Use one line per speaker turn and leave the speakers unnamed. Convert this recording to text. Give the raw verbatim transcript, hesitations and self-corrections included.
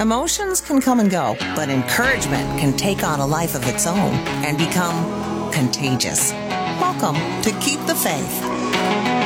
Emotions can come and go, but encouragement can take on a life of its own and become contagious. Welcome to Keep the Faith.